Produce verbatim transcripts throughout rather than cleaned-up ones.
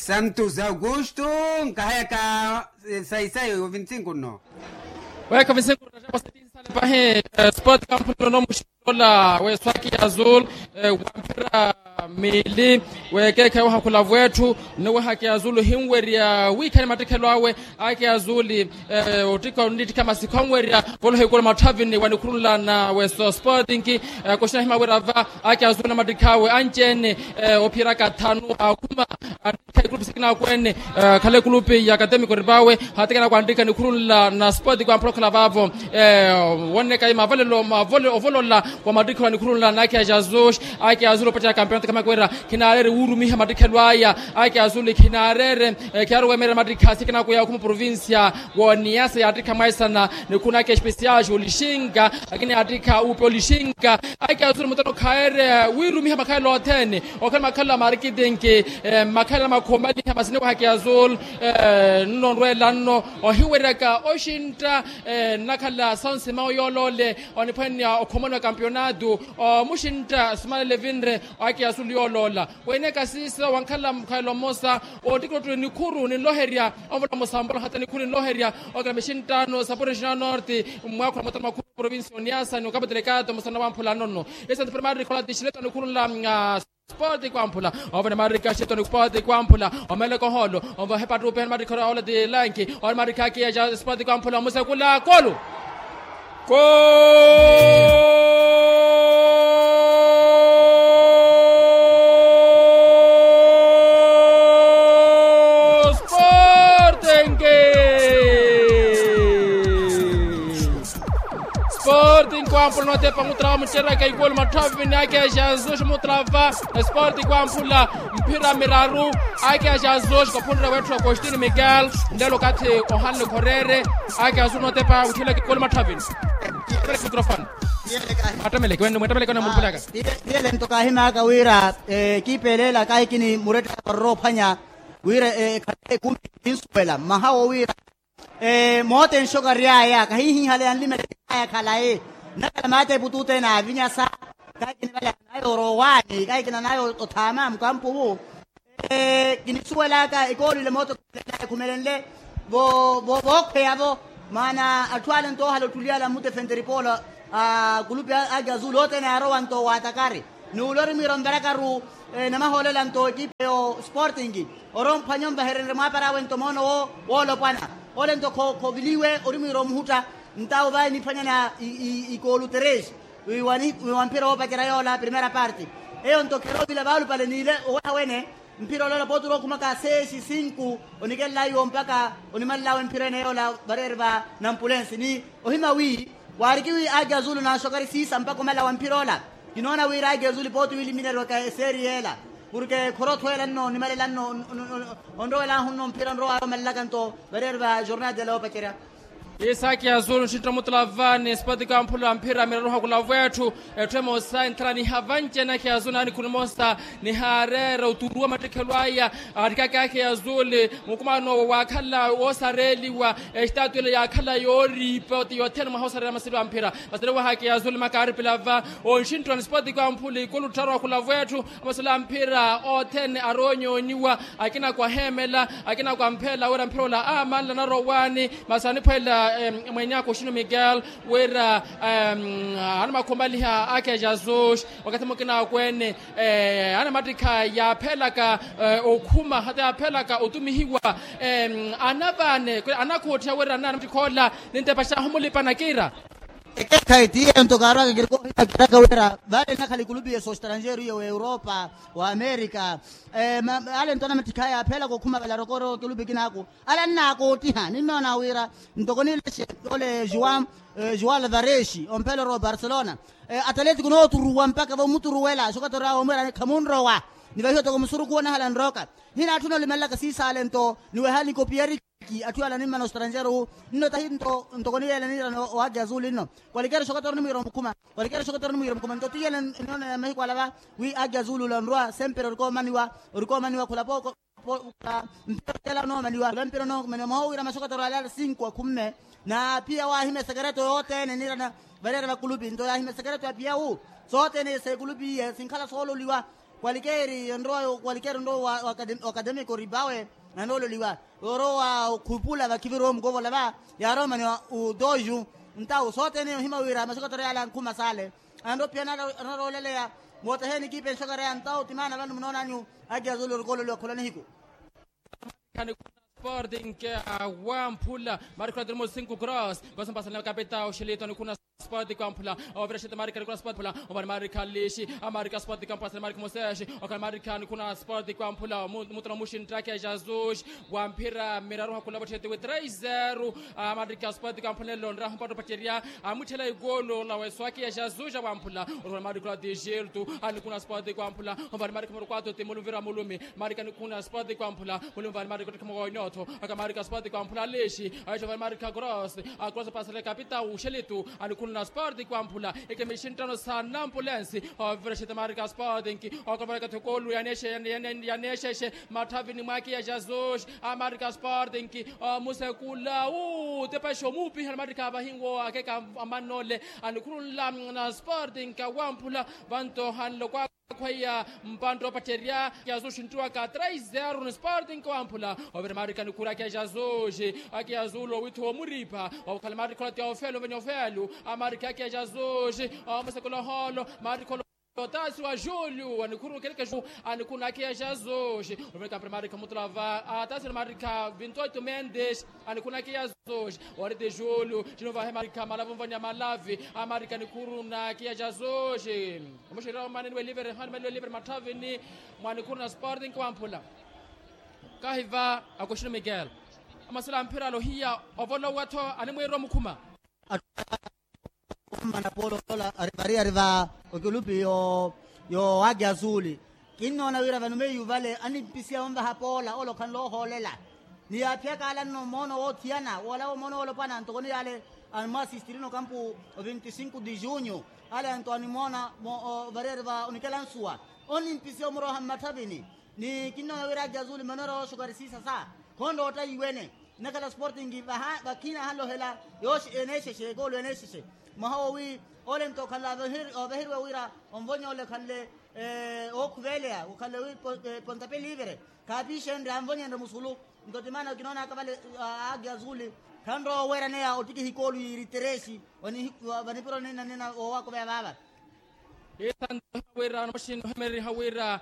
Santos Augusto kahaya ka sai sai o vinte e cinco no. Wa ka vinte e cinco já você tem sala pahe sport camp no mushikola we swaki azul wampira mili we ke ka wa kula wetu no wa haki azul hinweria weekend matekelo awe ake azuli utika nditi kama sikonweria volo he kula matavini wani kurula na we so sporting ko shina hima werava ake azul na madikawe anjene opira ka tanu akuma kai group sikina kwene kale kulupi ya academic ribawe hatikana kuandika ni kurula na sport kwa prokla bavo wonne kai mavole lo mavole ovolola kwa madikwa ni kurula na ake ajazosh ake azul pata kampeonato kama kwera kinarere urumi ha madikelo aya ake azul kinarere kiaro wa mera madika sikina kwa kuma provincia wa niasa ya atika maisana ni kuna ke special ulishinga lakini atika upe ulishinga ake azul mutano kaere wirumi ha makalo tene okama makala marketing makala makombali ha masine wa ake azul nonwe lanno ohiwereka oshinta nakala sanse maoyolole onipenya okomona campeonato mushinta smale levinre ake azul yolola wene kasisa wankala mkhalo mosa otikotwe ni kuru ni loheria ovola mosambolo hata ni kuru ni loheria okamishinta no sapore regional norte mwako motama ku province oniasa ni okabo delegado mosana wampula nonno esa primary kola dishileto ni kuru la sport kwampula ovena marika shito ni sport kwampula omele ko holo ovo hepatu pen marika ola de lanki or marika ke ja sport kwampula musa kula kolu ko Sporting kwampula no tepa mutrava mutera kai gol mathavi ni ake jazosh mutrava Sporting kwampula mpira miraru ake jazosh ko phundra wethu Agostino Miguel ndelo kathi ohanle khorere ake azu no tepa uthile gol mathavi microphone matamele kwenda matamele kana mulpulaka ile ntoka hina ka wira kipelela kai kini mureta ro phanya wira khate kumbi insuela mahawo wira eh moten shogaria ya kahi hale anlime ya kalae nakala mate butute na vinya sa kai kini bala nayo rowani kai kina nayo othama mkampu eh kinisuela ka ikoli le moto kumelenle bo bo bo kheyabo mana atwala nto halo tuliala mute fenteripola a gulupi agazul hote na rowanto watakari nulori mirombera karu na maholela nto equipe o Sporting orom phanyom baherere mapara wento mono wolo pana ole nto ko ko biliwe orimiro mhuta ntao vai ni phanya na i golu tres wi wani wi wampiro opakira yola primera parte e nto kero bila balu pale nile o wene mpiro lola poturo kuma ka six cinco onikela yo mpaka onimalla mpiro ne yola barerba nampulensi ni ohima wi warikiwi agazulu na shokari sisa mpaka mala wampirola inaona wi agazulu potu wili minero ka seriela porque khorothoela no nimalela no ondoela hunno mpira ro amalla kanto barerba jornada de la opakira Isaki azulu shitra mutlavani spadi kampula mpira miraruha kula wetu etwemo centra ni havanje na kiazuna ni kunimosta ni harera uturua matekelwaya atika kake azuli mukumano wakala osareli wa estatu ile yakala yori poti yoten mahosara masiru mpira baselewa haki azuli makari pilava on shintran spadi kampula ikulu tarwa kula wetu masala mpira oten aronyo niwa akina kwa hemela akina kwa mpela ora mpira la amala na rowani masani pela mwenye Agostino Miguel wera ana makombali ha ake jazosh wakati mkina kwene ana matrika ya pelaka okuma hata ya pelaka utumihiwa anabane anakotia wera nana mtikola ninte pasha humulipa nakira kaiti ento garwa kiriko kitaka wera bale nakali kulubi so strangero yo Europa wa America eh ale ntona mtikaya phela kokuma bala rokoro kulubi kinako ala nako tiha nimeona wira ntokoni ole João João Alvares ompelo ro Barcelona Atletico no turuwa mpaka bo muturuwela sokatora omera kamunro wa nibayo to kumsuru kuona hala nroka hina tuno limelaka si salento niwe hali kopiari ki atuala ni mano strangero no tahinto ntokoni ele ni no waje azuli no kwalikere sokatora ni miro mkuma kwalikere sokatora ni miro mkuma ntoti ele no mehi kwa lava wi aje azulu la nroa sempre riko maniwa riko maniwa kula poko mpela no maniwa mpela no mano mo ira masokatora la cinco kumme na pia wa hime secreto yote ne nira valera va kulubi ndo ya hime secreto ya pia u sote ne se kulubi sinkala solo liwa qualquier ndo qualquier ndo wa academico ribawe na ndo liwa oro wa kupula va kiviro mgovo lava ya roma ni u doju ntau sote ne hima wira masokotore ala kuma sale ando piana na rolele ya mota heni kipe shogare antau timana lanu mnona nyu agia zulu golo lo kolani hiku kan Sporting Wampula Marco Dremo cinco cross gostam passando na capital Chilito no kuna Sporting Wampula over shita Marco kuna Sporting Wampula over Marco Lishi Marco Sporting Wampula Marco Moseshi okay Marco kuna Sporting Wampula mutra mushin track ya Jesus Wampira miraro hakula bochete with three zero Marco Sporting Wampula londra mpato pacheria amutela igolo la weswaki ya Jesus Wampula over Marco de Gelto kuna Sporting Wampula over Marco quatro temulu vira mulumi Marco kuna Sporting Wampula mulumi Marco kama nyoto akamarika Sporting Wampula leshi aisha Marco Gross across pasale capital Chilito alikuna Sporting Wampula ikemishintano sana ambulance overshita Marco Sporting akamarika tokolu yaneshe yaneshe matavini mwaki ya Jesus Marco Sporting musekula u tepasho mupi Marco bahingo akeka amanole alikuna na Sporting Wampula banto hanlo kwa kwaya mpando pacheria yazushintua ka three zero no Sporting Wampula over Marco kura ke Jesus aki azulo witho muripa o kalmari kola tia ofelo venyo ofelo Marco ke Jesus musekula holo Marco Otasi wa Julio anikuru keleke ju anikuna ke Jesus over Marco mutlava atasi Marco vintoito Mendes anikuna ke Jesus ore de Julio jinova Marco malavu vanya malavi Marco anikuru na ke Jesus mushira maneni we liver han melo liver matavini mwanikuna Sporting Wampula kahiva akoshino Miguel amasala mpira lohia ovolo wato animwero mukuma mana polo la arriva arriva okulupi yo yo agi azuli kinno na wira vanume yuvale ani pisia omba hapola olo kan lo holela ni apia kala no mono otiana wala o mono lo pana antoni ale al masistirino campo venticinco de junho ale antoni mona varerva unikelansua oni pisia moro hamatavini ni kinno na wira agi azuli manoro sugari sisa sa kondo ota iwene nakala Sporting ba bakina halo hela yosh eneshe she golo eneshe mahawi olen to kala bahir bahir wira onvonyo ole khalle o kuvelea ukhalle pontape libre kabisha ndio amvonyo ndio musulu ndio timana kinaona kabale agi azuli kandro wera ne otiki hikolu iriteresi wani wanipiro nena nena wako baba baba etan wera machine hameri hawira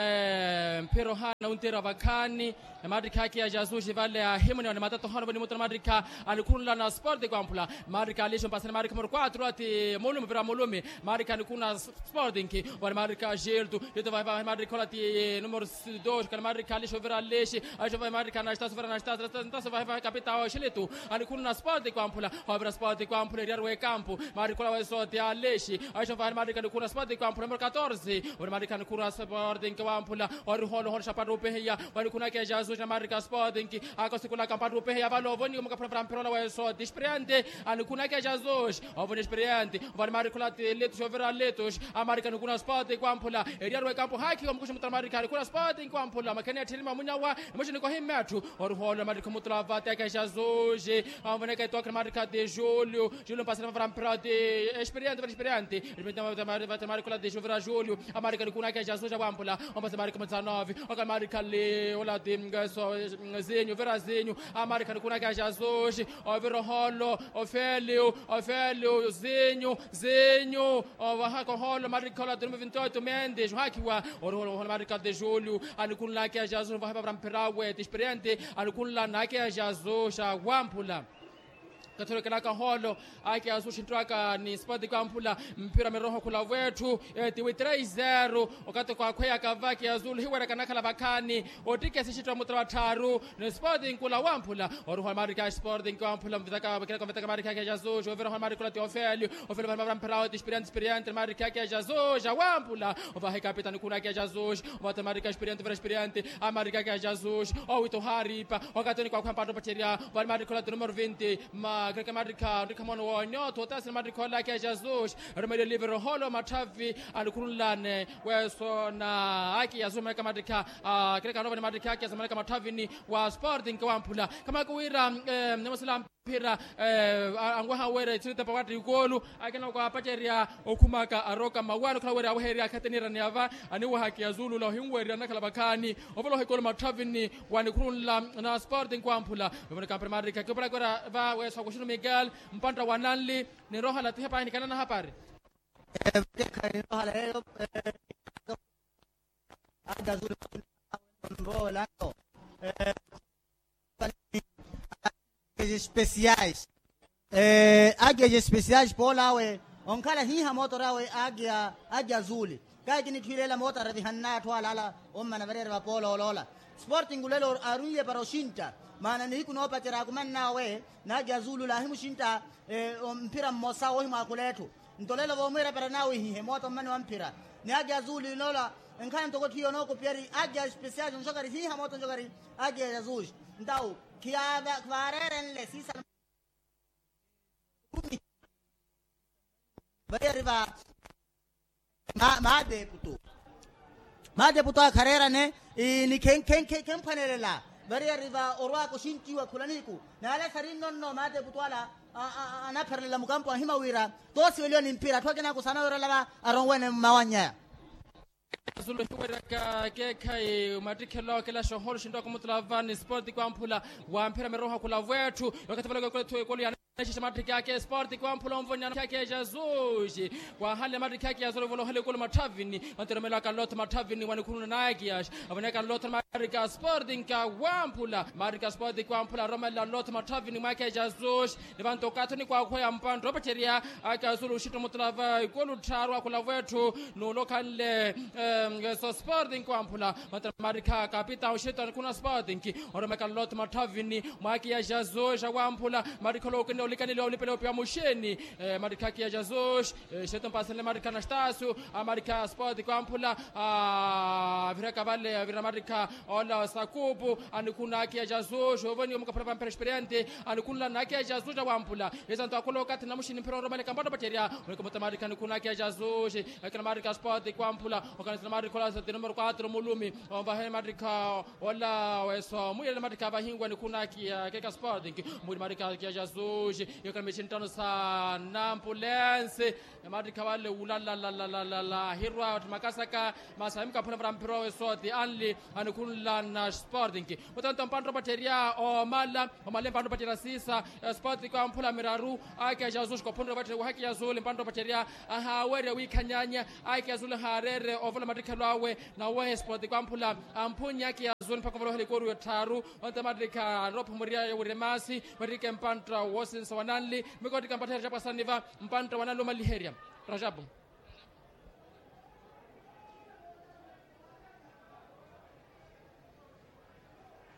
mpero hana untera vakani Marika ya Jesus vale ya himoni wana matatu hana bani mutra Marika alikuna na Sporting Wampula Marika alisho pasana Marika moro quatro ati molume vera molume Marika alikuna Sporting wana Marika Gelto yeto vai vai Marika lati numero two kana Marika alisho vera leshi alisho vai Marika na staso vera na staso staso vai vai capital Chilito alikuna Sporting Wampula obra Sporting Wampula riarwe campo Marika wa sote aleshi alisho vai Marika alikuna Sporting Wampula numero fourteen wana Marika alikuna Sporting Wampula ori holo holo chapado peya wana kuna ke Jesus na Marika Sporting akosikula kampado peya valo voni como para para wa so desprende alikuna ke Jesus ovoni experiente wana Marika lati leto chovera letos a Marika kuna Sporting Wampula eriarwe campo haki wa mkusha Marika kuna Sporting Wampula makania tilima munyawa mshini kwa himetu ori holo Marika mutlava te ke Jesus ovoni ke toka Marika de Julio Julio passa para para de experiente experiente repetamos Marika de chovera Julio a Marika kuna ke Jesus Wampula Ombasa Marika Matanove, oka Marika le ola dimga so zenyu vera zenyu, a Marika kuna ka Jesus, o vero holo, o felio, o felio zenyu, zenyu, o hako holo Marika la twenty-eight Mendes, hakiwa, o holo Marika de Julio, alikuna ka Jesus va para perawe experiente, alikuna na ka Jesus Wampula. Katolika laka holo aki asushintraka ni Sporting Wampula mpira meroho kula wetu eti three zero wakati kwa kwea kavaki azul hiwara kanaka lavakani otike sishitra mutra taru ni Sporting kula Wampula oruho Marika Sporting Wampula mvitaka bakila kwa mvitaka Marika ya Jesus overho Marika lati ofeli ofeli mabram perao experience experience Marika ya Jesus Wampula ovahe kapitani kuna ya Jesus ovata Marika experience vera experience Marika ya Jesus owito haripa wakati kwa kwa pato pacheria wa Marika lati numero twenty ma Greka Marika rikamono wonyo totasi Marika la ke Jesus remede liver holo matavi alikunlane weso na aki yazuma kama Marika Greka no Marika ke zamana kama matavi ni wa Sporting Wampula kama kuira nemusala pira eh angwa hawere tsita pawati ikolu akena kwa pacheria okumaka aroka mawano kala wera awheri akatenira niava ani wa haki yazulu la hingweri nakala bakani ovolo hekolo matravini wani kurunla na Sporting kwampula wona kampemari kakopra kora va wesa kushino Miguel mpanta wanali ni roha la tepa ni kana hapari ada zulu bola especiais eh águias especiais polawe onkala hiha motorawe águia águia azul kagini thulela motora vihanna twala omma na barera polo lola Sporting lelo aruye paroshinta maana ni kuno patera kumanna we na águia azul la himushinta eh mpira mmosa wo hima kuletu ntolelo bo mwera para nawe hihe moto mani wa mpira ni águia azul lola enkana toko tiyo no kopiari águia especiais njogari hiha moto njogari águia azul ndau kiaba kvareren le sisa Veriva ma ma deputo ma deputo karera ne ni ken ken ken panelela veriva orwa ko shintiwa kulaniku na ala sarinno no ma deputo ala ana perlela mukampo hima wira to siwelio ni mpira to kena kusana wira laba aronwene mawanya Zulu hiwera ka ke kai matikelo kela shohoro shindo ko mutlavani Sport kwampula wa mpira meroha kula wetu wakati vile kwa to ikoli Nesha matiki yake Sport kwampula mvonyana yake Jesus kwa hali matiki yake yazolo volo hali kula matavini wanteremela ka lot matavini wanikuru na yakiash aboneka lot marika Sporting ka wampula marika Sport kwampula romela lot matavini mwake Jesus levanto katoni kwa kwa mpando pacheria akazulu shito mutlava ikolu tarwa kula wetu no lokale so Sporting kwampula marika kapita ushito kuna Sporting oromeka lot matavini mwake ya Jesus wampula marika lokene ulikanile ulipele pia musheni eh, marika ya Jesus eh, sheto pasele marika Nastasu marika Sport kwampula ah viraka vale vira marika ola sakubu anikuna ya Jesus ovoni mukapra experiente anikuna na ya Jesus wampula ezanto akolo kati na mushini mpira romale kambato pacheria ulikamata marika anikuna ya Jesus akina marika Sport kwampula okana marika la sa numero four mulumi omba he marika ola weso muyele marika bahingwa anikuna ya keka Sport muri marika ya Jesus yokana mechintano sa Nampulense marika wale ulala la la la la la hirwa makasaka masamika pona brampiro weso the only anikula na Sporting utanto mpando bateria o mala o malemba ndo bateria sisa Sport kwa mpula miraru ake Jesus kwa pondra bateria haki yazule mpando bateria ahawere wikanyanya ake yazule harere ovola marika lawe na we Sport kwa mpula ampunya yake yazule mpaka volo hali koru taru wanta marika ropo muria ya uremasi marika mpanta wosin sawananli mikoti kampatera chapa saniva mpanta wanalo maliheria Rajabu